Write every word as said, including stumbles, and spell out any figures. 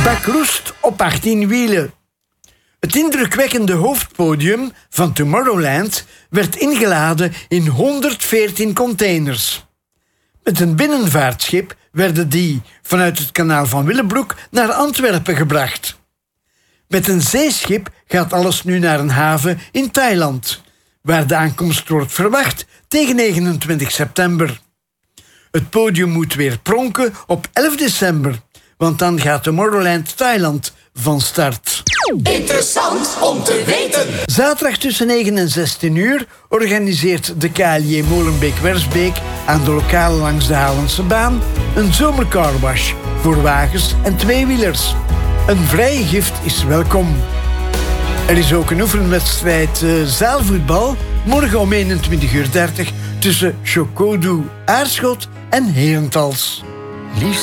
Bakroest op achttien wielen. Het indrukwekkende hoofdpodium van Tomorrowland werd ingeladen in honderdveertien containers. Met een binnenvaartschip werden die vanuit het kanaal van Willebroek naar Antwerpen gebracht. Met een zeeschip gaat alles nu naar een haven in Thailand, waar de aankomst wordt verwacht tegen negenentwintig september. Het podium moet weer pronken op elf december, want dan gaat Tomorrowland Thailand van start. Interessant om te weten. Zaterdag tussen negen en zestien uur organiseert de K L J Molenbeek-Wersbeek aan de lokale langs de Halense baan een zomercarwash voor wagens en tweewielers. Een vrije gift is welkom. Er is ook een oefenwedstrijd uh, zaalvoetbal morgen om eenentwintig uur dertig tussen Chocodo Aarschot en Herentals. Liefst